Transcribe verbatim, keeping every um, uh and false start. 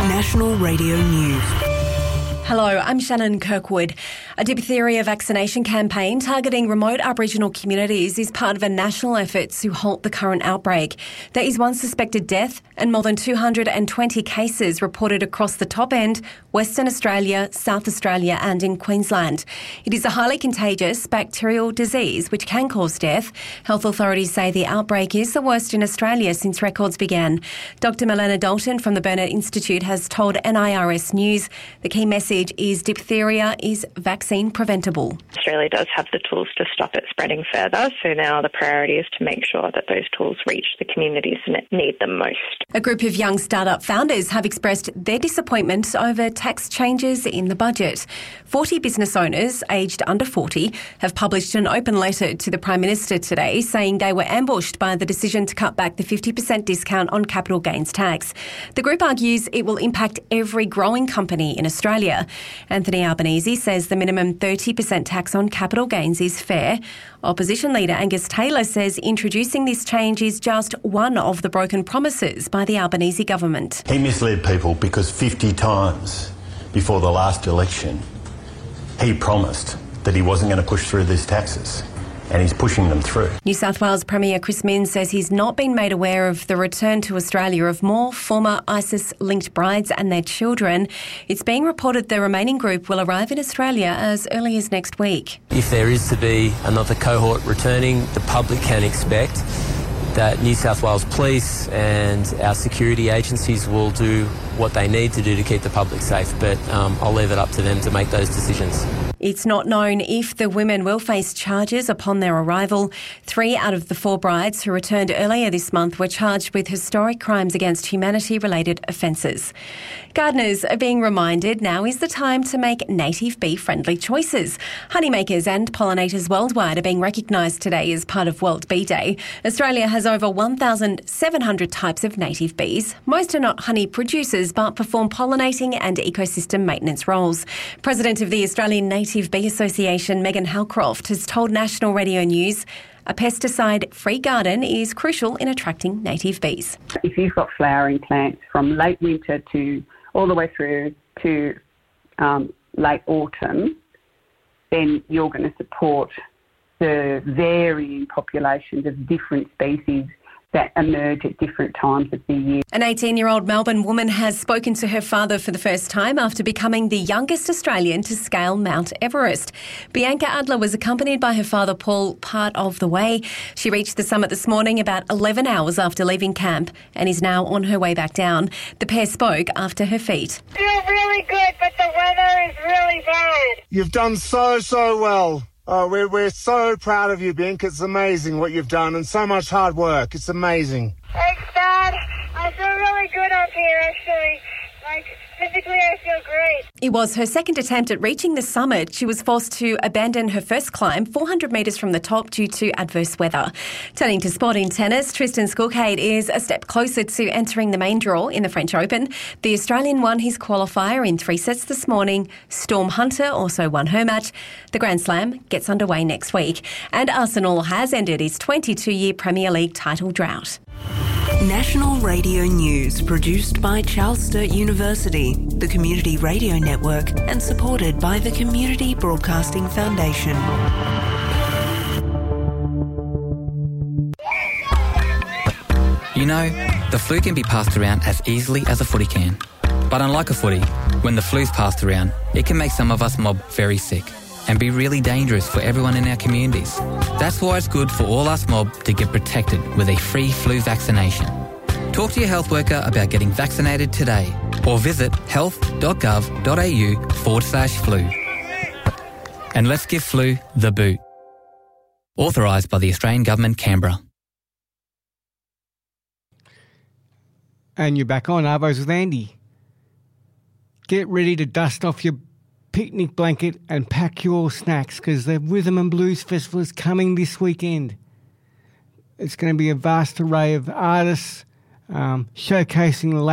National Radio News. Hello, I'm Shannon Kirkwood. A diphtheria vaccination campaign targeting remote Aboriginal communities is part of a national effort to halt the current outbreak. There is one suspected death and more than two hundred twenty cases reported across the top end, Western Australia, South Australia and in Queensland. It is a highly contagious bacterial disease which can cause death. Health authorities say the outbreak is the worst in Australia since records began. Doctor Milena Dalton from the Burnet Institute has told N I R S News the key message is diphtheria is vaccine preventable. Australia does have the tools to stop it spreading further, so now the priority is to make sure that those tools reach the communities that need them most. A group of young startup founders have expressed their disappointment over tax changes in the budget. forty business owners aged under forty have published an open letter to the Prime Minister today saying they were ambushed by the decision to cut back the fifty percent discount on capital gains tax. The group argues it will impact every growing company in Australia. Anthony Albanese says the minimum thirty percent tax on capital gains is fair. Opposition leader Angus Taylor says introducing this change is just one of the broken promises by the Albanese government. He misled people because fifty times before the last election he promised that he wasn't going to push through these taxes. And he's pushing them through. New South Wales Premier Chris Minns says he's not been made aware of the return to Australia of more former ISIS-linked brides and their children. It's being reported the remaining group will arrive in Australia as early as next week. If there is to be another cohort returning, the public can expect that New South Wales Police and our security agencies will do what they need to do to keep the public safe, but um, I'll leave it up to them to make those decisions. It's not known if the women will face charges upon their arrival. Three out of the four brides who returned earlier this month were charged with historic crimes against humanity-related offences. Gardeners are being reminded now is the time to make native bee-friendly choices. Honeymakers and pollinators worldwide are being recognised today as part of World Bee Day. Australia has over one thousand seven hundred types of native bees. Most are not honey producers but perform pollinating and ecosystem maintenance roles. President of the Australian Native Bee Association, Megan Halcroft, has told National Radio News a pesticide-free garden is crucial in attracting native bees. If you've got flowering plants from late winter to all the way through to um, late autumn, then you're going to support the varying populations of different species that emerge at different times of the year. An eighteen-year-old Melbourne woman has spoken to her father for the first time after becoming the youngest Australian to scale Mount Everest. Bianca Adler was accompanied by her father Paul part of the way. She reached the summit this morning about eleven hours after leaving camp and is now on her way back down. The pair spoke after her feat. I feel really good, but the weather is really bad. You've done so, so well. Oh, we're, we're so proud of you, Bink. It's amazing what you've done and so much hard work. It's amazing. Thanks, Dad. I feel really good up here, actually. Like, physically, I feel great. It was her second attempt at reaching the summit. She was forced to abandon her first climb four hundred metres from the top due to adverse weather. Turning to sport in tennis, Tristan Skulkade is a step closer to entering the main draw in the French Open. The Australian won his qualifier in three sets this morning. Storm Hunter also won her match. The Grand Slam gets underway next week. And Arsenal has ended its twenty-two-year Premier League title drought. National Radio News, produced by Charles Sturt University, the Community Radio Network, and supported by the Community Broadcasting Foundation. You know, the flu can be passed around as easily as a footy can. But unlike a footy, when the flu's passed around, it can make some of us mob very sick and be really dangerous for everyone in our communities. That's why it's good for all us mob to get protected with a free flu vaccination. Talk to your health worker about getting vaccinated today or visit health.gov.au forward slash flu. And let's give flu the boot. Authorised by the Australian Government, Canberra. And you're back on Arvos with Andy. Get ready to dust off your picnic blanket and pack your snacks because the Rhythm and Blues Festival is coming this weekend. It's going to be a vast array of artists um, showcasing